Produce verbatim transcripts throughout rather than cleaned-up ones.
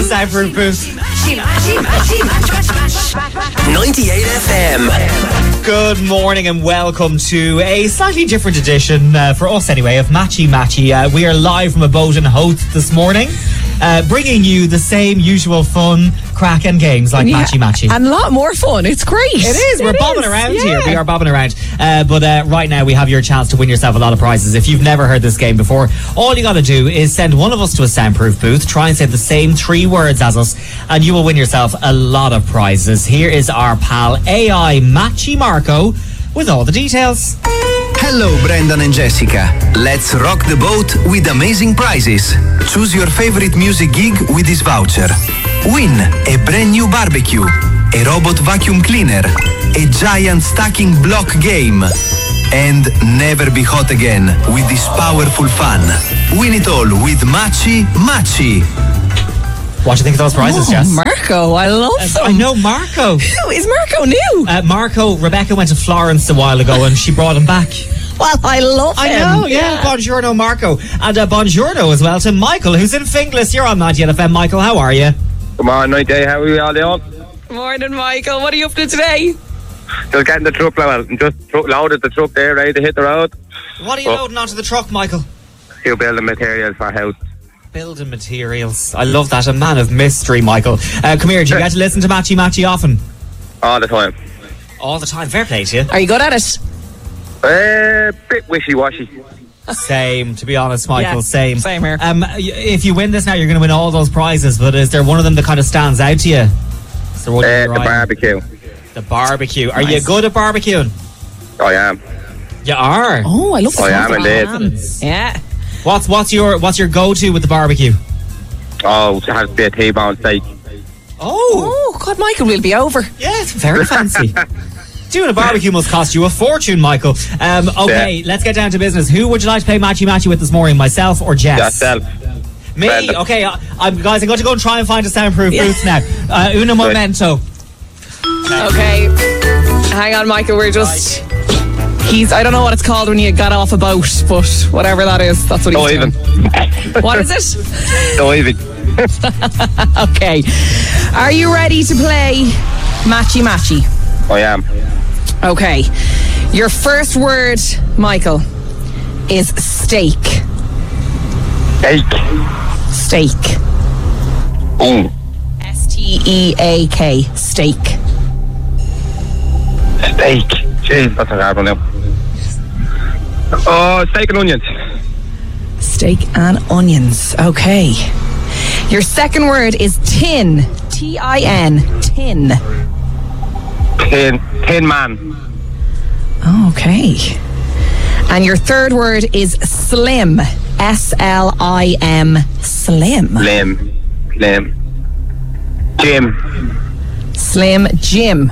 Soundproof booth. ninety-eight F M. Good morning and welcome to a slightly different edition, uh, for us anyway, of Matchy Matchy. Uh, we are live from a boat in Howth this morning, uh, bringing you the same usual fun, crack and games like yeah, Matchy Matchy. And a lot more fun. It's great. It is. We're it bobbing is. around yeah. here. We are bobbing around. Uh, but uh, right now we have your chance to win yourself a lot of prizes. If you've never heard this game before, all you got to do is send one of us to a soundproof booth, try and say the same three words as us, and you will win yourself a lot of prizes. Here is our pal A I Matchy Marco with all the details. Hello, Brendan and Jessica. Let's rock the boat with amazing prizes. Choose your favorite music gig with this voucher. Win a brand new barbecue, a robot vacuum cleaner, a giant stacking block game, and never be hot again with this powerful fun. Win it all with Matchy Matchy. What do you think of those prizes, oh, Jess? Marco, I love Uh, them. I know Marco. Who is Marco new? Uh, Marco, Rebecca went to Florence a while ago and she brought him back. Well, I love I him. know, yeah. Buongiorno, Marco. And uh, buongiorno as well to Michael, who's in Finglas. You're on ninety-eight F M. Michael, how are you? Come on, night day. How are we all doing? Morning, Michael. What are you up to today? Just getting the truck loaded. and Just truck loaded the truck there, ready to hit the road. What are you Oh. loading onto the truck, Michael? Few building materials for house. Building materials. I love that. A man of mystery, Michael. Uh, come here, do you get to listen to Matchy Matchy often? All the time. All the time. Fair play to you. Are you good at it? A bit wishy-washy. Same, to be honest, Michael. Yeah, same. same here. Um, y- if you win this now, you're going to win all those prizes. But is there one of them that kind of stands out to you? Is there one Uh, you're the eyeing? barbecue. The barbecue. Are you Nice. good at barbecuing? I am. You are. Oh, I love the I am sound of indeed. that. Yeah. What's what's your what's your go-to with the barbecue? Oh, it has to be a T-bone steak. Oh, Oh, God, Michael, we'll be over. yeah, it's very fancy. Doing a barbecue must cost you a fortune, Michael. Um, okay, Yeah. let's get down to business. Who would you like to play Matchy Matchy with this morning, myself or Jess? Yourself. Me? Brendan. Okay, I, I'm, guys, I'm going to go and try and find a soundproof Yeah. booth now. Uh, uno momento. Okay. Hang on, Michael. We're just... He's... I don't know what it's called when you got off a boat, but whatever that is, that's what he's Diving. doing. What is it? Diving. Okay. Are you ready to play Matchy Matchy? I am. Okay. Your first word, Michael, is steak. Steak. Steak. Mm. S T E A K. Steak. Steak. Jeez, that's a hard one now. Oh, steak and onions. Steak and onions. Okay. Your second word is tin. T I N. Tin. Tin. Tin man. Okay. And your third word is slim. S L I M. Slim. Lim. Lim. Jim. Slim Jim.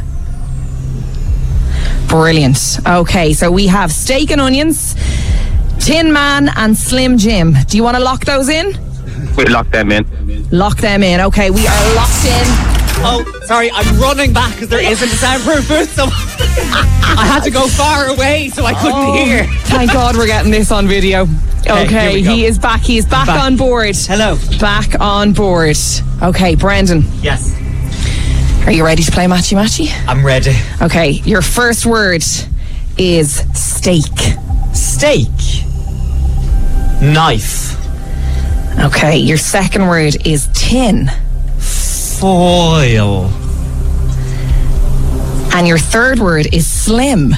Brilliant. Okay, so we have steak and onions, Tin Man, and Slim Jim. Do you want to lock those in? We locked them in. Lock them in. Okay, we are locked in. Oh, sorry, I'm running back because there isn't a soundproof booth, so I had to go far away so I couldn't Oh, hear. Thank God we're getting this on video. Okay, Okay, here we go. he is back. He is back, Back. on board. Hello. Back on board. Okay, Brendan, Yes, are you ready to play Matchy Matchy? I'm ready. Okay, your first word is steak. Steak. Knife. Okay, your second word is tin. Foil. And your third word is slim.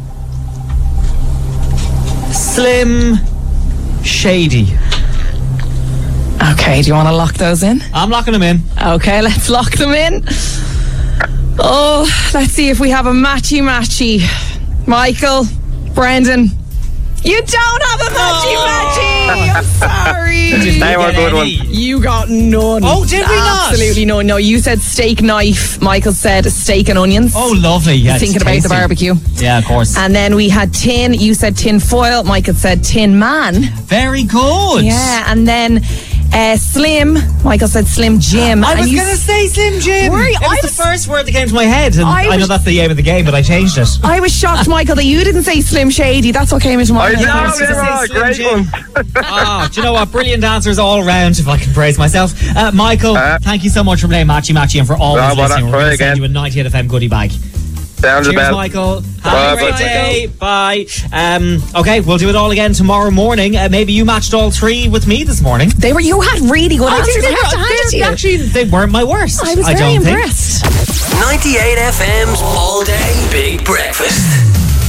Slim. Shady. Okay, do you want to lock those in? I'm locking them in. Okay, let's lock them in. Oh, let's see if we have a matchy matchy. Michael, Brendan, you don't have a matchy matchy. I'm sorry. They were good ones. You got none. Oh, did we not? Absolutely no. No, you said steak knife. Michael said steak and onions. Oh, lovely. Yeah, Thinking it's about tasty. the barbecue. Yeah, of course. And then we had tin. You said tin foil. Michael said tin man. Very good. Yeah, and then Uh, Slim. Michael said Slim Jim. I And was you going to say Slim Jim. Were you? It was I the was- first word that came to my head. And I I, know was- that's the aim of the game, but I changed it. I was shocked, Michael, that you didn't say Slim Shady. That's what came into my I head. know, I they were Slim great Jim. ones. Oh, do you know what? Brilliant answers all around, if I can praise myself. Uh, Michael, Uh, thank you so much for playing Matchy Matchy and for always No, but listening. We're try going to send again. you a ninety-eight F M goodie bag. Sounds Cheers, about. Michael. Have Bye, a great bye. day. Bye. Um, okay, we'll do it all again tomorrow morning. Uh, maybe you matched all three with me this morning. They were. You had really good I answers. think they I have to were, hand it to they you. actually they weren't my worst. I was I very don't think. impressed. ninety-eight F M's All Day Big Breakfast.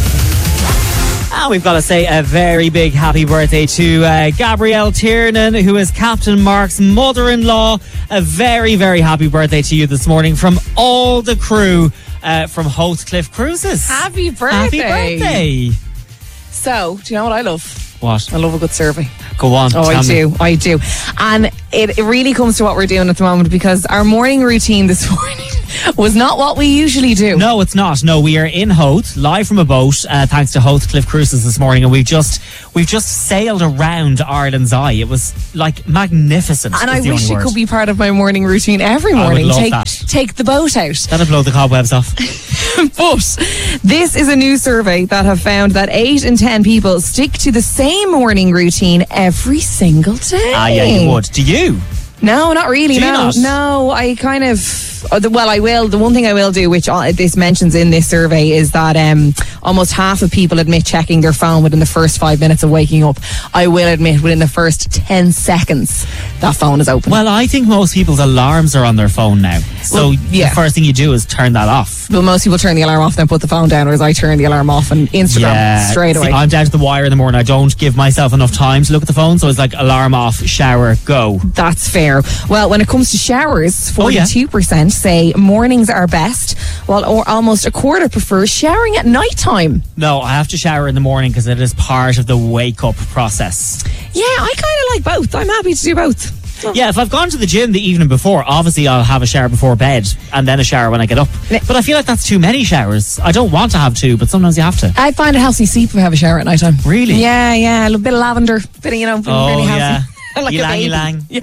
And we've got to say a very big happy birthday to uh, Gabrielle Tiernan, who is Captain Mark's mother-in-law. A very, very happy birthday to you this morning from all the crew uh, from Cliff Cruises. Happy birthday. Happy birthday. So, do you know what I love? What? I love a good survey. Go on. Oh, tell I me. do. I do. And it, it really comes to what we're doing at the moment, because our morning routine this morning was not what we usually do. No, it's not. No, we are in Howth, live from a boat, uh, thanks to Cliff Cruises this morning, and we've just we've just sailed around Ireland's Eye. It was like magnificent. And is I the wish only it word. could be part of my morning routine every I would morning. love take that. take the boat out. That'll blow the cobwebs off. But this is a new survey that have found that eight in ten people stick to the same morning routine every single day. Ah, yeah, you would. Do you? No, not really. Do you no, not? no. I kind of. uh, the- Well, I will. The one thing I will do, which uh, this mentions in this survey, is that um, almost half of people admit checking their phone within the first five minutes of waking up. I will admit within the first ten seconds that phone is open. Well, I think most people's alarms are on their phone now. So Well, yeah. the first thing you do is turn that off. But most people turn the alarm off, then put the phone down, whereas I turn the alarm off and Instagram straight See, away. I'm down to the wire in the morning. I don't give myself enough time to look at the phone, so it's like alarm off, shower, go. That's fair. Well, when it comes to showers, Oh, yeah. forty-two percent say mornings are best, while or almost a quarter prefers showering at night time. No, I have to shower in the morning because it is part of the wake up process. Yeah, I kind of like both. I'm happy to do both. Yeah, if I've gone to the gym the evening before, obviously I'll have a shower before bed and then a shower when I get up. Ne- But I feel like that's too many showers. I don't want to have two, but sometimes you have to. I find it helps me sleep if I have a shower at night time. Really? Yeah, yeah. A little bit of lavender, bit of, you know, Oh, really yeah. healthy. Like a Ylang, baby.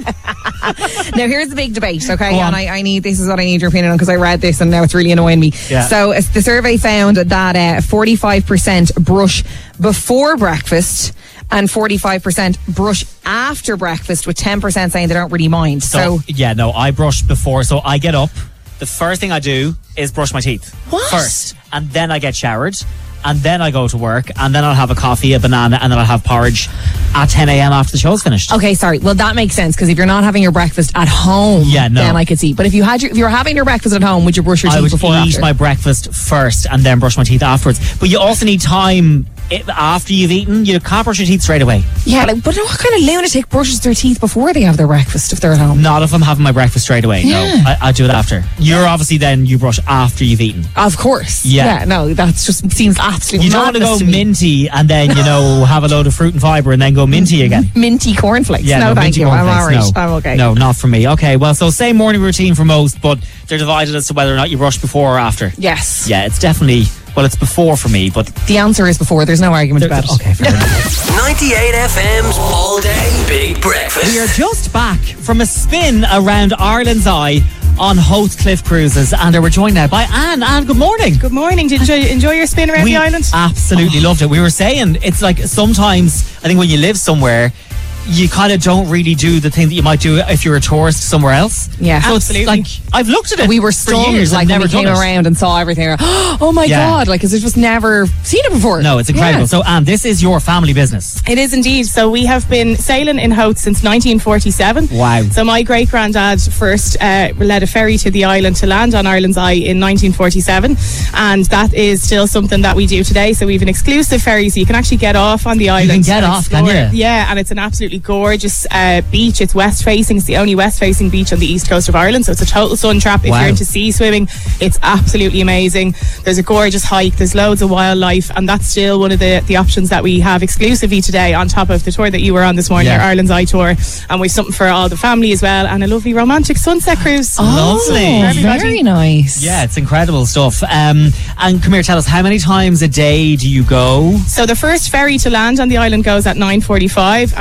ylang. Now here's the big debate, okay? Go on. And I, I need this is what I need your opinion on, because I read this and now it's really annoying me. Yeah. So uh, the survey found that uh, forty-five percent brush before breakfast and forty-five percent brush after breakfast, with ten percent saying they don't really mind. So, So, yeah, no, I brush before. So I get up. The first thing I do is brush my teeth. What? First. And then I get showered. And then I go to work. And then I'll have a coffee, a banana, and then I'll have porridge at ten a.m. after the show's finished. okay, sorry. Well, that makes sense, because if you're not having your breakfast at home, Yeah, no. then I could see. But if you had your, if you were having your breakfast at home, would you brush your I teeth would before or eat after? my breakfast first and then brush my teeth afterwards. But you also need time i- after you've eaten. You can't brush your teeth straight away. Yeah, like, but what kind of lunatic brushes their teeth before they have their breakfast if they're at home? Not if I'm having my breakfast straight away. Yeah. No, I, I do it after. You're obviously then you brush after you've eaten. Of course. Yeah. no, that's just seems absolutely You don't want to madness go me. minty and then, you know, have a load of fruit and fibre and then go minty again. Minty cornflakes. Yeah, no, no, thank minty you. I'm cornflakes, alright. no. I'm okay. No, not for me. Okay, well, so same morning routine for most, but they're divided as to whether or not you brush before or after. Yes. Yeah, it's definitely, well, it's before for me, but... The answer is before. There's no argument about it. Okay, fair enough. ninety-eight F M's All Day Big Breakfast. We are just back from a spin around Ireland's Eye on Cliff Cruises, and we're joined now by Anne. Anne, good morning. Good morning. Did you enjoy your spin around We the island? absolutely loved it. We were saying it's like sometimes I think when you live somewhere, you kind of don't really do the thing that you might do if you're a tourist somewhere else. Yeah. so Absolutely. It's like I've looked at it. We were for stunned, years and like when never we came done it. around and saw everything. We're, oh my Yeah. god! Like, because we've just never seen it before. No, it's incredible. Yeah. So, Anne, this is your family business. It is indeed. So we have been sailing in Howth since nineteen forty-seven. Wow. So my great granddad first uh, led a ferry to the island to land on Ireland's Eye in nineteen forty-seven, and that is still something that we do today. So we have an exclusive ferry, so you can actually get off on the island. can get and off, can explore. you? Yeah, and it's an absolutely gorgeous uh, beach. It's west facing. It's the only west facing beach on the east coast of Ireland. So it's a total sun trap. If Wow. you're into sea swimming, it's absolutely amazing. There's a gorgeous hike. There's loads of wildlife, and that's still one of the, the options that we have exclusively today on top of the tour that you were on this morning, Yeah. our Ireland's Eye tour. And we've something for all the family as well, and a lovely romantic sunset cruise. Lovely. Oh, Everybody. very nice. Yeah, it's incredible stuff. Um, and come here, tell us, how many times a day do you go? So the first ferry to land on the island goes at nine forty-five, and we sail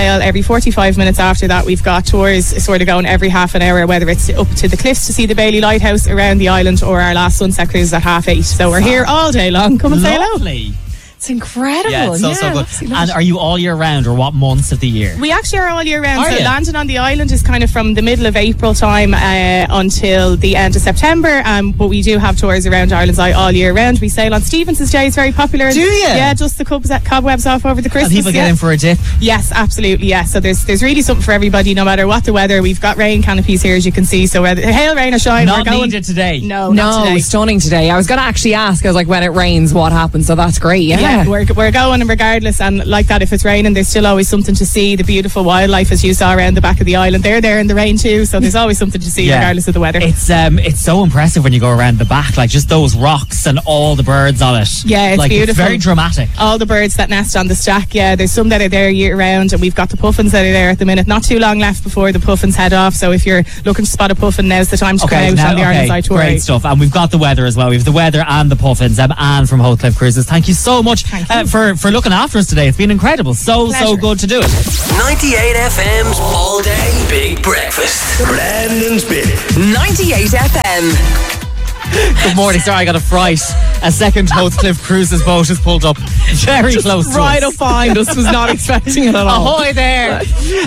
sail every forty-five minutes after that. We've got tours sort of going every half an hour, whether it's up to the cliffs to see the Bailey Lighthouse around the island or our last sunset cruise at half eight. So we're here all day long. Come and say hello. Lovely. It's incredible. Yeah, it's so, so good. And are you all year round, or what months of the year? We actually are all year round. Are so you? landing on the island is kind of from the middle of April time uh, until the end of September. Um, but we do have tours around Ireland's Eye all year round. We sail on Stevens's Day. It's very popular. Do you? Yeah, just the cobs- cobwebs off over the Christmas. And people get yeah. in for a dip? Yes, absolutely. Yes. So there's there's really something for everybody, no matter what the weather. We've got rain canopies here, as you can see. So whether hail, rain, or shine, Not we're going. needed today. No, not No, today. stunning today. I was going to actually ask, I was like, when it rains, what happens? So that's great, yeah. Yeah, we're, we're going and regardless, and like that, if it's raining, there's still always something to see. The beautiful wildlife, as you saw around the back of the island, they're there in the rain too, so there's always something to see Yeah. regardless of the weather. It's um, it's so impressive when you go around the back, like just those rocks and all the birds on it. Yeah, it's like, beautiful. It's very dramatic. All the birds that nest on the stack, yeah, there's some that are there year round, and we've got the puffins that are there at the minute. Not too long left before the puffins head off, so if you're looking to spot a puffin, now's the time to Okay, come out now, on the Ireland's Eye okay, tour. great stuff. And we've got the weather as well. We have the weather and the puffins. Um, Anne from Hothcliff Cruises, thank you so much Thank uh, you. for, for looking after us today. It's been incredible. So, so Pleasure. good to do it. ninety-eight F M's All Day Big Breakfast. Brandon's Bit. ninety-eight F M. Good morning. Sorry, I got a fright. A second Hothcliff Cruises boat has pulled up very close to Right us. up behind us, was not expecting it at all. Ahoy there.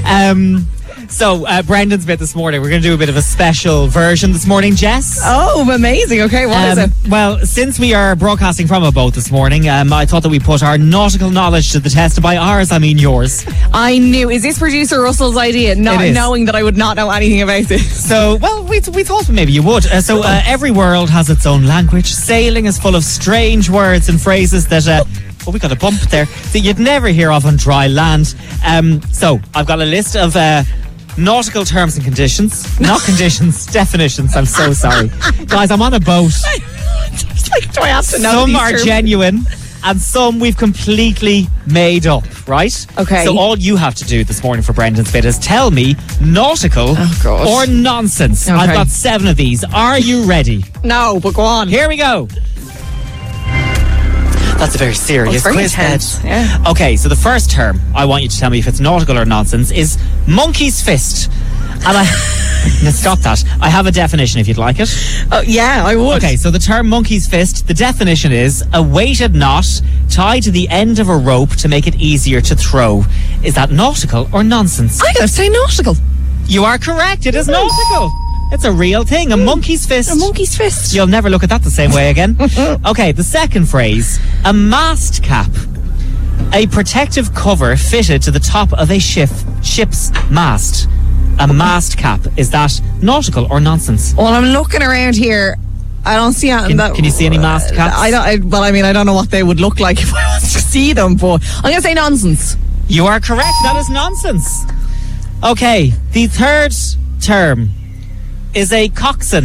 Um, so, uh, Brendan's bit this morning. We're going to do a bit of a special version this morning, Jess. Oh, amazing. Okay, what is Um, it? Well, since we are broadcasting from a boat this morning, um, I thought that we put our nautical knowledge to the test. And by ours, I mean yours. I knew. Is this producer Russell's idea? Not It is. knowing that I would not know anything about this. So, well, we, we thought maybe you would. Uh, so, uh, every world has its own language. Sailing is full of strange words and phrases that. Uh, Oh, we got a bump there that you'd never hear of on dry land. Um, so, I've got a list of uh, nautical terms and conditions. Not conditions, definitions. I'm so sorry. Guys, I'm on a boat. It's like, do I have to know Some these are terms? genuine and some we've completely made up, right? Okay. So all you have to do this morning for Brendan's bit is tell me nautical Oh, God. or nonsense. Okay. I've got seven of these. Are you ready? No, but go on. Here we go. That's a very serious It's very quiz, intense, Ed. yeah. Okay, so the first term I want you to tell me if it's nautical or nonsense is monkey's fist. And I... Now stop that. I have a definition if you'd like it. Oh, yeah, I would. Okay, so the term monkey's fist, the definition is a weighted knot tied to the end of a rope to make it easier to throw. Is that nautical or nonsense? I gotta say nautical. You are correct. It is nautical. It's a real thing. A monkey's fist. A monkey's fist. You'll never look at that the same way again. Okay, the second phrase, a mast cap. A protective cover fitted to the top of a ship, ship's mast. A mast cap. Is that nautical or nonsense? Well, I'm looking around here. I don't see anything Can, that. can you see any mast caps? I don't. I, well, I mean, I don't know what they would look like if I was to see them, but I'm gonna say nonsense. You are correct. That is nonsense. Okay, the third term is a coxswain.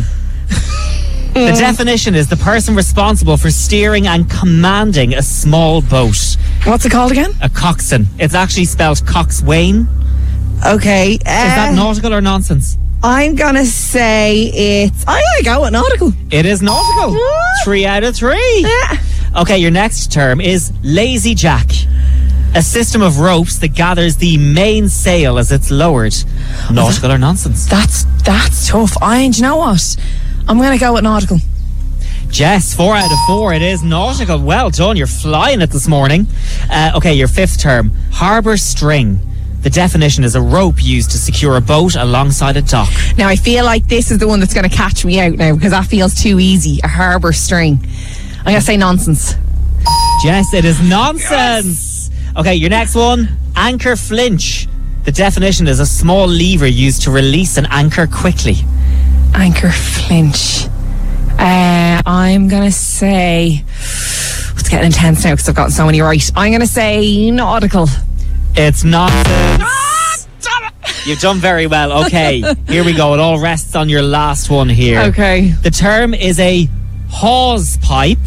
The definition is the person responsible for steering and commanding a small boat. What's it called again? A coxswain. It's actually spelled coxswain. Okay. Is that nautical or nonsense? I'm gonna say it's. I'm gonna go with nautical. It is nautical. What? Three out of three. Yeah. Okay, your next term is lazy jack. A system of ropes that gathers the main sail as it's lowered. Nautical or nonsense? That's that's tough. I. Do you know what? I'm gonna go with nautical. Jess, four out of four. It is nautical. Well done. You're flying it this morning. Uh, okay, your fifth term, harbour string. The definition is a rope used to secure a boat alongside a dock. Now I feel like this is the one that's gonna catch me out now because that feels too easy. A harbour string. I'm gonna say nonsense. Jess, it is nonsense. Okay, your next one, anchor flinch. The definition is a small lever used to release an anchor quickly. Anchor flinch. Uh, I'm gonna say. It's getting intense now because I've gotten so many right. I'm gonna say nautical. It's nonsense. You've done very well. Okay, here we go. It all rests on your last one here. Okay. The term is a hawse pipe,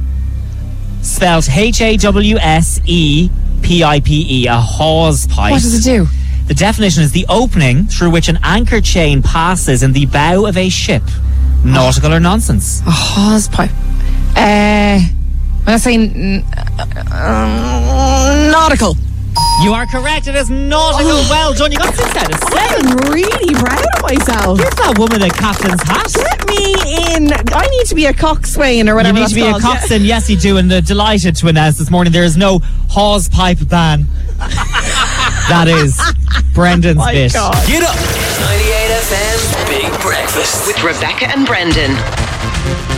spelled H A W S E P I P E, a hawse pipe. What does it do? The definition is the opening through which an anchor chain passes in the bow of a ship. Nautical or nonsense? A hawse pipe. Uh, I'm gonna say n- uh, nautical. You are correct. It is nautical. Oh. Well done. You got six out of seven. I'm really proud of myself. Give that woman a captain's hat. Get me in. I need to be a coxswain or You whatever need that's to be called. a coxswain. Yes, you do. And uh, delighted to announce this morning there is no hawse pipe ban. That is Brendan's My bit. God. Get up. ninety-eight F M Big Breakfast. With Rebecca and Brendan.